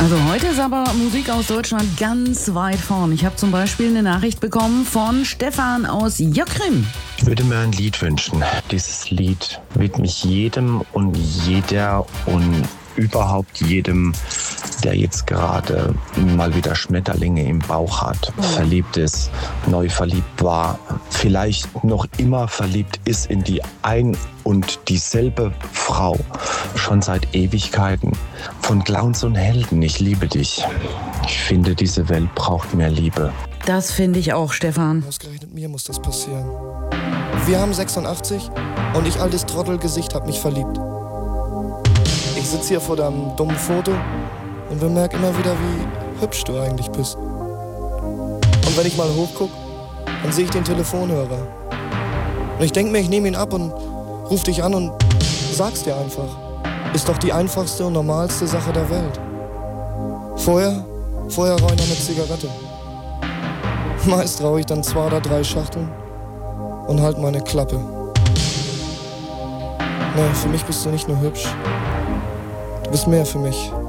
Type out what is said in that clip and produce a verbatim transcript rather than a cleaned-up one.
Also heute ist aber Musik aus Deutschland ganz weit vorn. Ich habe zum Beispiel eine Nachricht bekommen von Stefan aus Jockrim. Ich würde mir ein Lied wünschen. Dieses Lied widme ich jedem und jeder und überhaupt jedem, der jetzt gerade mal wieder Schmetterlinge im Bauch hat, verliebt ist, neu verliebt war, vielleicht noch immer verliebt ist in die ein und dieselbe Frau, schon seit Ewigkeiten. Von Clowns und Helden, ich liebe dich. Ich finde, diese Welt braucht mehr Liebe. Das finde ich auch, Stefan. Ausgerechnet mir muss das passieren. Wir haben sechsundachtzig und ich, altes Trottelgesicht, hab mich verliebt. Ich sitze hier vor deinem dummen Foto und bemerke immer wieder, wie hübsch du eigentlich bist. Und wenn ich mal hochguck, dann sehe ich den Telefonhörer. Und ich denke mir, ich nehme ihn ab und ruf dich an und sag's dir einfach. Ist doch die einfachste und normalste Sache der Welt. Vorher, vorher rauche ich noch eine Zigarette. Meist rauche ich dann zwei oder drei Schachteln und halt meine Klappe. Nee, für mich bist du nicht nur hübsch. Du bist mehr für mich.